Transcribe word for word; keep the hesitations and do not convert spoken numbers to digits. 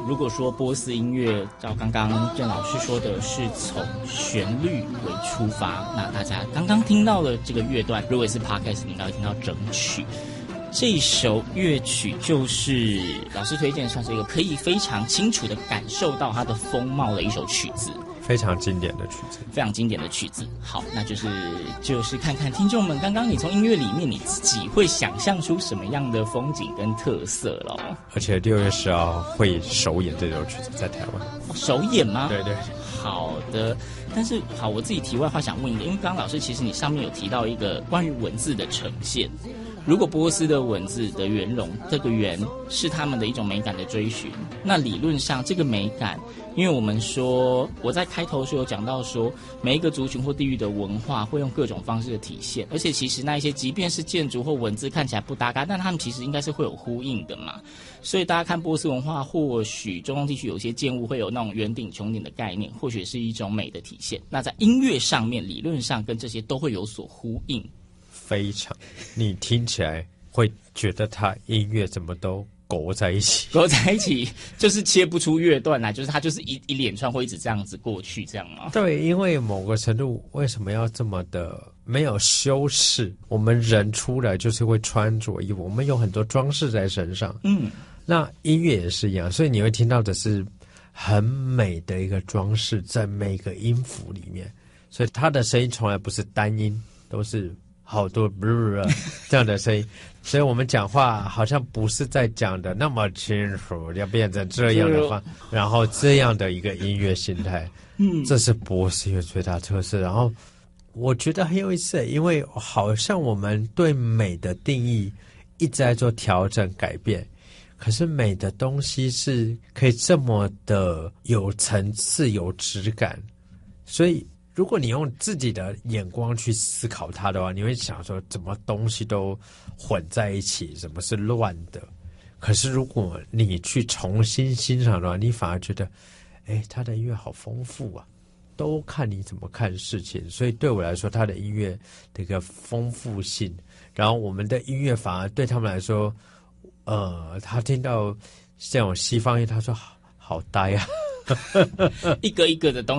如果说波斯音乐，照刚刚郑老师说的是从旋律为出发，那大家刚刚听到的这个乐段，如果是 podcast， 你应该会听到整曲。这首乐曲就是老师推荐，算是一个可以非常清楚的感受到它的风貌的一首曲子。 非常经典的曲子， 非常经典的曲子。好，那就是就是看看听众们，刚刚你从音乐里面你自己会想象出什么样的风景跟特色咯。 而且六月十号会首演这首曲子在台湾。 哦，首演吗？ 对对。 好的，但是好，我自己题外话想问一个，因为刚刚老师其实你上面有提到一个关于文字的呈现。如果波斯的文字的圆融，这个圆是他们的一种美感的追寻，那理论上这个美感，因为我们说我在开头的时候有讲到说，每一个族群或地域的文化会用各种方式的体现，而且其实那一些即便是建筑或文字看起来不搭嘎，但他们其实应该是会有呼应的嘛。所以大家看波斯文化，或许中东地区有些建物会有那种圆顶穹顶的概念，或许是一种美的体现。那在音乐上面，理论上跟这些都会有所呼应。 非常，你听起来会觉得它音乐怎么都勾在一起， 勾在一起就是切不出乐段来，就是它就是一一连串会一直这样子过去，这样吗？ 对，因为某个程度为什么要这么的没有修饰？我们人出来就是会穿着衣服，我们有很多装饰在身上，嗯，那音乐也是一样，所以你会听到的是很美的一个装饰在每个音符里面，所以它的声音从来不是单音，都是好多不是这样的声音，所以我们讲话好像不是在讲的那么清楚，要变成这样的话，然后这样的一个音乐形态，嗯，这是波斯乐最大特色。然后我觉得很有意思，因为好像我们对美的定义一直在做调整改变，可是美的东西是可以这么的有层次、有质感，所以如果你用自己的眼光去思考它的话，你会想说怎么东西都混在一起，什么是乱的。可是如果你去重新欣赏的话，你反而觉得诶，他的音乐好丰富啊，都看你怎么看事情。所以对我来说，他的音乐的一个丰富性，然后我们的音乐反而对他们来说，呃，他听到这种西方音，他说好好呆啊， 一个一个的东西